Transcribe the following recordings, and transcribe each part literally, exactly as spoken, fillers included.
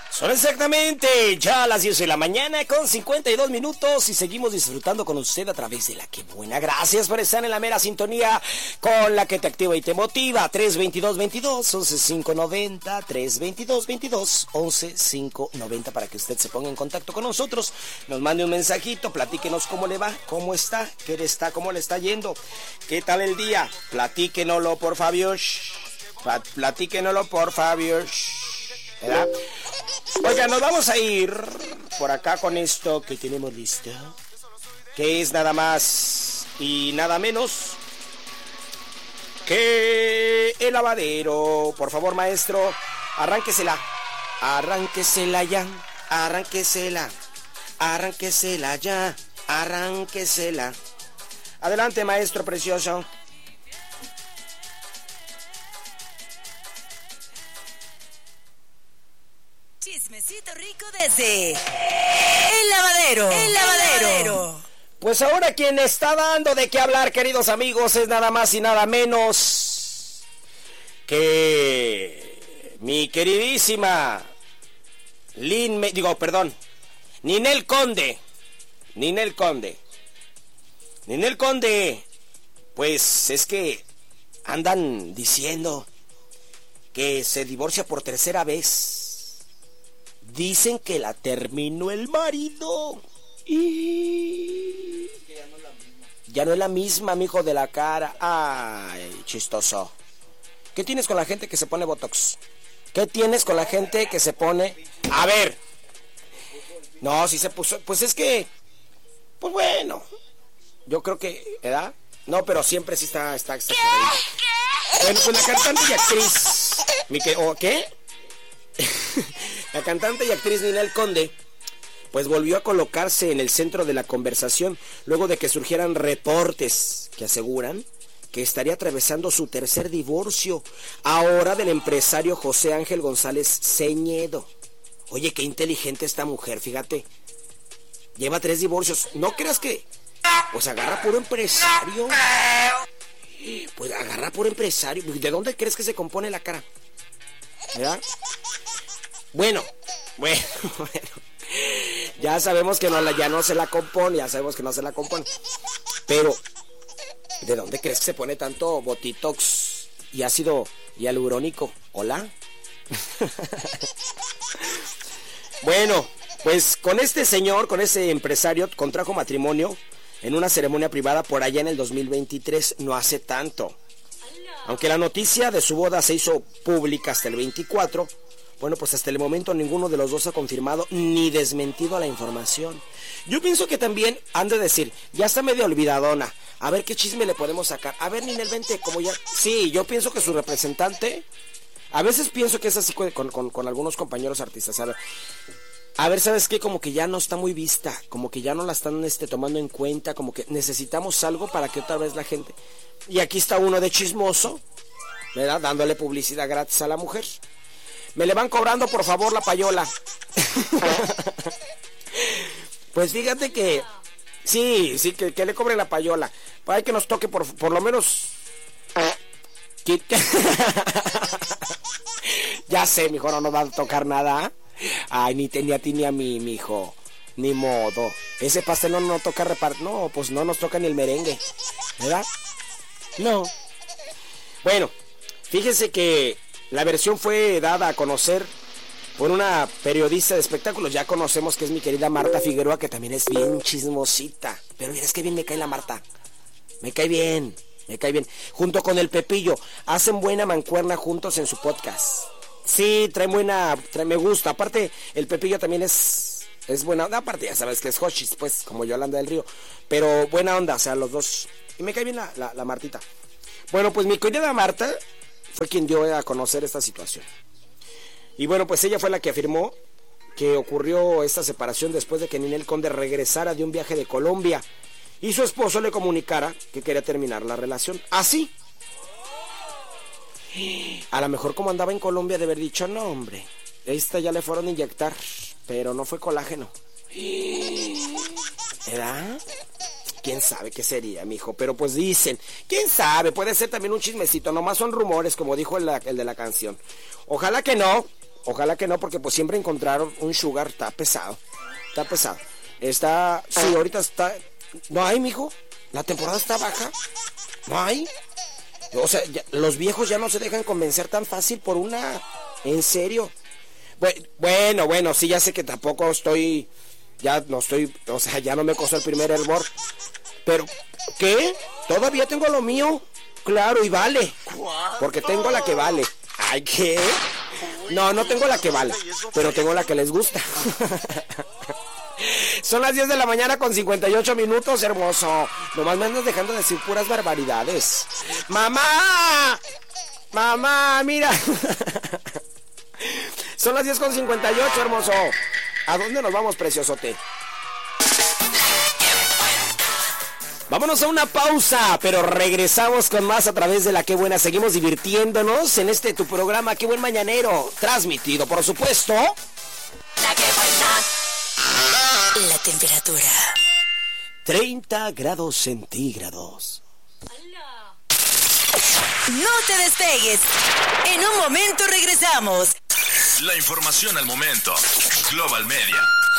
Son exactamente ya las diez de la mañana con cincuenta y dos minutos y seguimos disfrutando con usted a través de la que buena. Gracias por estar en la mera sintonía con la que te activa y te motiva. tres veintidós veintidós once cinco noventa, tres veintidós veintidós once cinco noventa para que usted se ponga en contacto con nosotros. Nos mande un mensajito, platíquenos cómo le va, cómo está, qué le está, cómo le está yendo, qué tal el día. Platíquenoslo por favor. Platíquenoslo por favor. ¿Verdad? Oiga, nos vamos a ir por acá con esto que tenemos listo, que es nada más y nada menos que el lavadero. Por favor, maestro, arránquesela, arránquesela ya, arránquesela, arránquesela ya, arránquesela. Adelante, maestro precioso. Chismecito rico desde El Lavadero. El Lavadero. Pues ahora quien está dando de qué hablar, queridos amigos, es nada más y nada menos que mi queridísima Lin, me, digo, perdón, Ninel Conde. Ninel Conde. Ninel Conde, pues es que andan diciendo que se divorcia por tercera vez. Dicen que la terminó el marido. Y... ya no es la misma. Ya no es la misma, mijo de la cara. Ay, chistoso. ¿Qué tienes con la gente que se pone botox? ¿Qué tienes con la gente que se pone? A ver. No, si se puso. Pues es que. Pues bueno. Yo creo que. ¿Verdad? No, pero siempre sí está. está, está bueno, pues la cantante y actriz. ¿Mi que, ¿O qué? La cantante y actriz Ninel Conde pues volvió a colocarse en el centro de la conversación luego de que surgieran reportes que aseguran que estaría atravesando su tercer divorcio, ahora del empresario José Ángel González Ceñedo. Oye, qué inteligente esta mujer, fíjate. Lleva tres divorcios. ¿No creas que pues agarra puro empresario? Pues agarra puro empresario. ¿De dónde crees que se compone la cara? ¿Verdad? Bueno, bueno, bueno. Ya sabemos que no la, ya no se la compone, ya sabemos que no se la compone. Pero, ¿de dónde crees que se pone tanto Botox y ácido hialurónico? ¿Hola? Bueno, pues con este señor, con ese empresario, contrajo matrimonio en una ceremonia privada por allá en el dos mil veintitrés, no hace tanto. Aunque la noticia de su boda se hizo pública hasta el veinticuatro, bueno, pues hasta el momento ninguno de los dos ha confirmado ni desmentido la información. Yo pienso que también han de decir, ya está medio olvidadona, a ver qué chisme le podemos sacar. A ver, Ninel, vente, como ya... Sí, yo pienso que su representante, a veces pienso que es así con, con, con algunos compañeros artistas, a ver... A ver, ¿sabes qué? Como que ya no está muy vista, como que ya no la están este, tomando en cuenta, como que necesitamos algo para que otra vez la gente... Y aquí está uno de chismoso, ¿verdad? Dándole publicidad gratis a la mujer. Me le van cobrando, por favor, la payola. Pues fíjate que... Sí, sí, que, que le cobre la payola. Para que nos toque por, por lo menos... Ya sé, mijo, no nos va a tocar nada. Ay, ni, te, ni a ti ni a mí, mijo. Ni modo. Ese pastel no nos toca repartir. No, pues no nos toca ni el merengue, ¿verdad? No. Bueno, fíjense que la versión fue dada a conocer por una periodista de espectáculos. Ya conocemos que es mi querida Marta Figueroa, que también es bien chismosita. Pero mira, es que bien me cae la Marta. Me cae bien, me cae bien. Junto con el Pepillo, hacen buena mancuerna juntos en su podcast. Sí, trae buena, trae, me gusta. Aparte, el Pepillo también es, es buena onda. Aparte, ya sabes que es Hoshis, pues, como Yolanda del Río. Pero buena onda, o sea, los dos. Y me cae bien la, la, la Martita. Bueno, pues mi querida Marta fue quien dio a conocer esta situación. Y bueno, pues ella fue la que afirmó que ocurrió esta separación después de que Ninel Conde regresara de un viaje de Colombia y su esposo le comunicara que quería terminar la relación. Así. A lo mejor como andaba en Colombia de haber dicho, no hombre, esta ya le fueron a inyectar, pero no fue colágeno. ¿Verdad? ¿Quién sabe qué sería, mijo? Pero pues dicen, ¿quién sabe? Puede ser también un chismecito, nomás son rumores, como dijo el, el de la canción. Ojalá que no, Ojalá que no, porque pues siempre encontraron un sugar, está pesado. Está pesado. Está, sí, ahorita está, no hay, mijo. La temporada está baja. No hay. O sea, ya, los viejos ya no se dejan convencer tan fácil por una, en serio. Bueno, bueno, sí, ya sé que tampoco estoy, ya no estoy, o sea, ya no me costó el primer hervor. Pero, ¿qué? Todavía tengo lo mío. Claro, y vale. Porque tengo la que vale. Ay, ¿qué? No, no tengo la que vale, pero tengo la que les gusta. Son las diez de la mañana con cincuenta y ocho minutos, hermoso. Nomás me andas dejando de decir puras barbaridades. ¡Mamá! ¡Mamá, mira! Son las diez con cincuenta y ocho, hermoso. ¿A dónde nos vamos, preciosote? Vámonos a una pausa, pero regresamos con más a través de La Qué Buena. Seguimos divirtiéndonos en este tu programa Qué Buen Mañanero, transmitido, por supuesto, La Qué Buena. La temperatura treinta grados centígrados. No te despegues. En un momento regresamos. La información al momento. Global Media.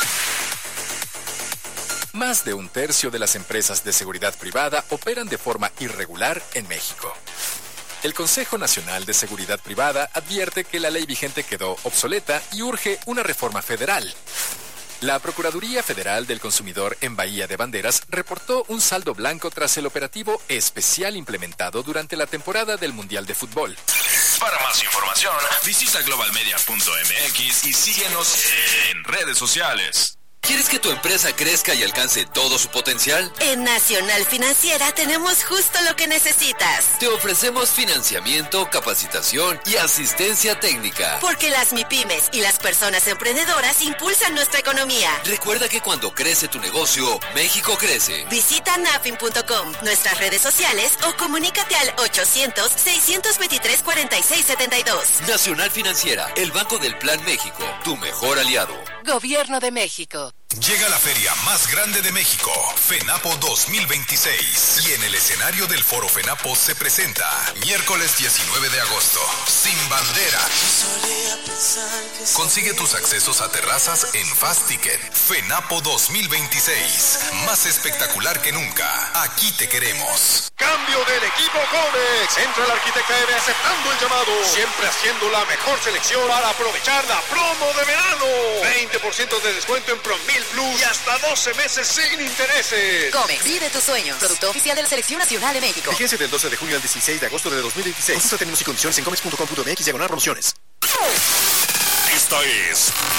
Más de un tercio de las empresas de seguridad privada operan de forma irregular en México. El Consejo Nacional de Seguridad Privada advierte que la ley vigente quedó obsoleta y urge una reforma federal. La Procuraduría Federal del Consumidor en Bahía de Banderas reportó un saldo blanco tras el operativo especial implementado durante la temporada del Mundial de Fútbol. Para más información, visita global media punto m x y síguenos en redes sociales. ¿Quieres que tu empresa crezca y alcance todo su potencial? En Nacional Financiera tenemos justo lo que necesitas. Te ofrecemos financiamiento, capacitación y asistencia técnica. Porque las MIPYMES y las personas emprendedoras impulsan nuestra economía. Recuerda que cuando crece tu negocio, México crece. Visita nafin punto com, nuestras redes sociales o comunícate al ochocientos, seiscientos veintitrés, cuarenta y seis setenta y dos. Nacional Financiera, el Banco del Plan México, tu mejor aliado. Gobierno de México. Llega la feria más grande de México, FENAPO dos mil veintiséis. Y en el escenario del Foro FENAPO se presenta miércoles diecinueve de agosto, Sin Bandera. Consigue tus accesos a terrazas en Fast Ticket. FENAPO dos mil veintiséis, más espectacular que nunca. Aquí te queremos. Cambio del equipo Comex. Entra el arquitecta M aceptando el llamado. Siempre haciendo la mejor selección para aprovechar la promo de verano. veinte por ciento de descuento en Promil Plus y hasta doce meses sin intereses. Comex, vive tus sueños. Producto oficial de la Selección Nacional de México. Vigencia del doce de junio al dieciséis de agosto de dos mil veintiséis. Consulta términos y condiciones en comex punto com punto m x diagonal promociones. Esta es